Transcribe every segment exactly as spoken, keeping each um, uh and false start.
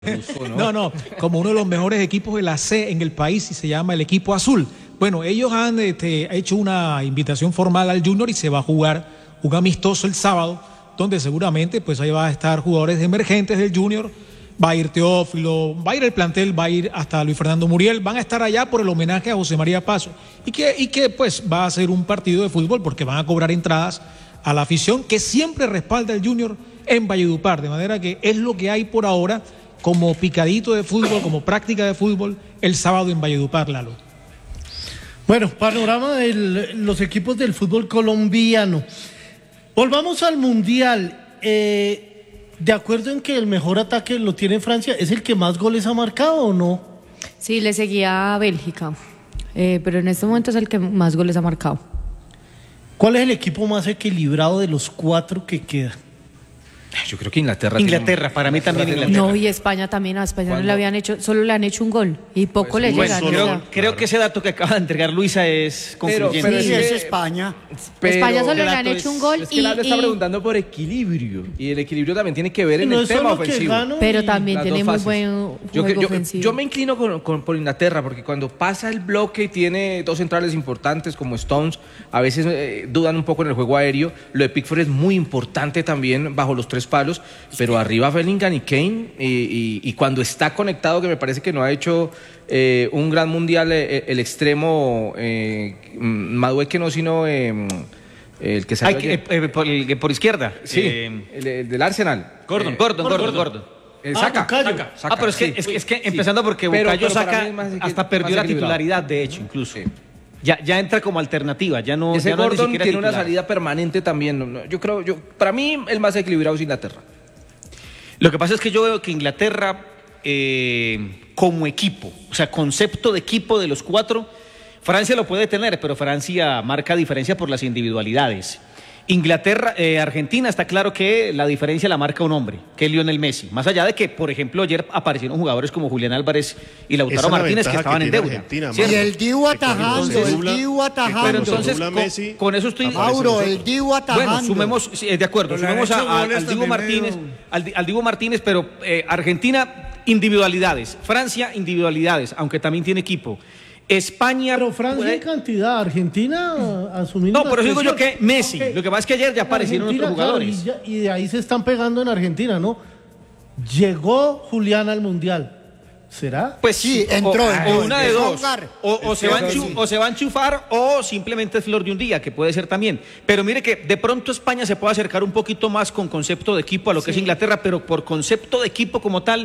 ¿no? No, no, como uno de los mejores equipos de la C en el país y se llama el equipo azul. Bueno, ellos han este, hecho una invitación formal al Junior y se va a jugar un amistoso el sábado, donde seguramente pues ahí va a estar jugadores emergentes del Junior, va a ir Teófilo, va a ir el plantel, va a ir hasta Luis Fernando Muriel, van a estar allá por el homenaje a José María Paso y que, y que pues va a ser un partido de fútbol porque van a cobrar entradas a la afición que siempre respalda el Junior en Valledupar, de manera que es lo que hay por ahora como picadito de fútbol, como práctica de fútbol, el sábado en Valledupar, Lalo. Bueno, panorama de los equipos del fútbol colombiano. Volvamos al Mundial. Eh, ¿De acuerdo en que el mejor ataque lo tiene Francia? ¿Es el que más goles ha marcado o no? Sí, le seguía a Bélgica, eh, pero en este momento es el que más goles ha marcado. ¿Cuál es el equipo más equilibrado de los cuatro que quedan? Yo creo que Inglaterra. Inglaterra, tiene... para mí también Inglaterra. No, y España también, a España no le habían hecho, solo le han hecho un gol y poco pues, le bueno, llegan. Creo, claro. creo que ese dato que acaba de entregar Luisa es concluyente. Pero, pero sí, es España. Pero España solo le han hecho un gol es que y... Lalo está y... preguntando por equilibrio y el equilibrio también tiene que ver en no el tema ofensivo. Pero también tiene muy buen yo, juego yo, ofensivo. Yo me inclino con, con, por Inglaterra porque cuando pasa el bloque y tiene dos centrales importantes como Stones, a veces eh, dudan un poco en el juego aéreo. Lo de Pickford es muy importante también bajo los tres palos, pero arriba Bellingham y Kane y, y, y cuando está conectado, que me parece que no ha hecho eh, un gran mundial eh, el extremo eh, Madueque no sino eh, el que salió Ay, eh, eh, por, el, por izquierda sí eh, el, el del Arsenal Gordon, eh, Gordon, Gordon, Gordon. Eh, Ah, Saka, Bukayo. Saka, Saka, Ah, pero es que, sí. es que, es que Sí. empezando porque Pero- Bukayo pero para Saka mí es más- hasta más perdió la equilibrado. titularidad, de hecho, incluso. Sí. Ya, ya entra como alternativa, ya no. Ese ya no es ni Gordon siquiera tiene una titular. salida permanente también. ¿no? No, Yo creo, yo para mí el más equilibrado es Inglaterra. Lo que pasa es que yo veo que Inglaterra, eh, como equipo, o sea, concepto de equipo de los cuatro, Francia lo puede tener, pero Francia marca diferencia por las individualidades. Inglaterra, eh, Argentina, está claro que la diferencia la marca un hombre, que es Lionel Messi. Más allá de que, por ejemplo, ayer aparecieron jugadores como Julián Álvarez y Lautaro Martínez que estaban en deuda. Y el Dibu atajando, el Dibu atajando. Pero entonces, con, con eso estoy... Mauro, el Dibu atajando. Bueno, sumemos, sí, de acuerdo, Pero sumemos a, a, al Dibu Martínez, medio... al, al Dibu Martínez, pero eh, Argentina, individualidades. Francia, individualidades, aunque también tiene equipo. España... Pero Francia puede... en cantidad, Argentina asumiendo... No, pero digo yo que Messi, okay. Lo que pasa es que ayer ya aparecieron Argentina, otros jugadores. Claro, y, ya, y de ahí se están pegando en Argentina, ¿no? Llegó Julián al Mundial. ¿Será? Pues sí, entró. O, entró o una de dos. O, o, se van sí. o se va a enchufar o simplemente es flor de un día, que puede ser también. Pero mire que de pronto España se puede acercar un poquito más con concepto de equipo a lo que sí. es Inglaterra, pero por concepto de equipo como tal...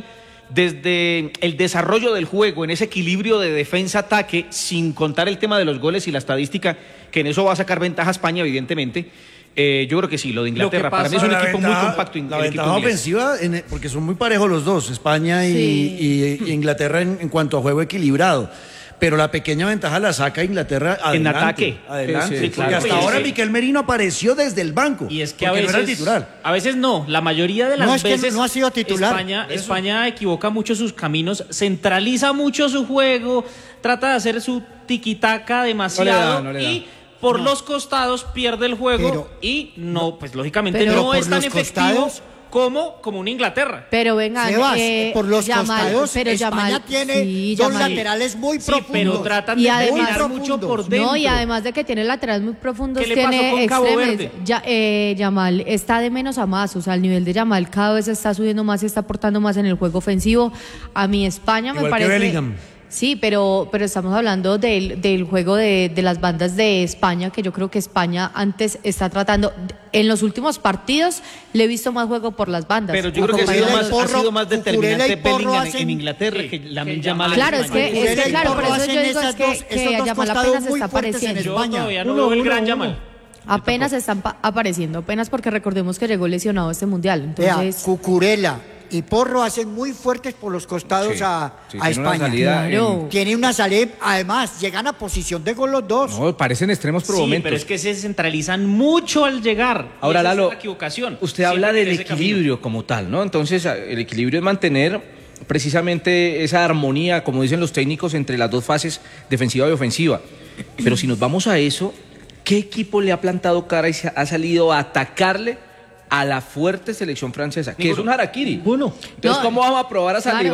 Desde el desarrollo del juego, en ese equilibrio de defensa-ataque, sin contar el tema de los goles y la estadística, que en eso va a sacar ventaja a España, evidentemente, eh, yo creo que sí, lo de Inglaterra. Lo para mí es un equipo ventaja, muy compacto. La ventaja ofensiva, en, porque son muy parejos los dos, España y, sí. y, y Inglaterra en, en cuanto a juego equilibrado. Pero la pequeña ventaja la saca Inglaterra adelante. En ataque. Adelante. Sí, sí, porque claro. hasta Sí, ahora sí. Miquel Merino apareció desde el banco. Y es que a veces, no era el titular. a veces no, la mayoría de las no, es veces que no ha sido titular. España, España equivoca mucho sus caminos, centraliza mucho su juego, trata de hacer su tiquitaca demasiado no le da, no le da. y por no. los costados pierde el juego pero, y no, pues lógicamente pero no es tan efectivo. Costados, Como, como un Inglaterra. Pero venga, Sebas, eh, por los Yamal, costados, pero España Yamal, tiene sí, dos Yamal. laterales muy sí, profundos. pero tratan y de además, dominar mucho por dentro. No, y además de que tiene laterales muy profundos, ¿Qué le tiene pasó con Cabo extremes. Verde? Ya, eh, Yamal está de menos a más, o sea, el nivel de Yamal cada vez está subiendo más y está aportando más en el juego ofensivo. A mi España me Igual parece... que Bellingham. Sí, pero, pero estamos hablando del, del juego de, de las bandas de España, que yo creo que España antes está tratando, en los últimos partidos le he visto más juego por las bandas. Pero yo creo que ha sido más, ha sido más determinante Bellingham en, en Inglaterra sí, que Lamine Yamal. Claro, es que, es que claro, por eso yo digo es que, dos, que Yamal apenas está apareciendo. Yo todavía no veo el gran Yamal. Apenas están apareciendo, apenas porque recordemos que llegó lesionado a este mundial. Entonces, Vea, Cucurella y Porro hacen muy fuertes por los costados sí, a, sí, a tiene España. Una salida claro. en... Tiene una salida, además, llegan a posición de gol los dos. No, parecen extremos por sí, momentos. pero es que se centralizan mucho al llegar. Ahora, esa Lalo, es la equivocación. Usted habla del equilibrio camino. como tal, ¿no? Entonces, el equilibrio es mantener precisamente esa armonía, como dicen los técnicos, entre las dos fases, defensiva y ofensiva. Pero si nos vamos a eso, ¿qué equipo le ha plantado cara y ha salido a atacarle a la fuerte selección francesa, que Ninguno. es un harakiri. Uno. Entonces, No, ¿cómo vamos a probar a Saliba? claro.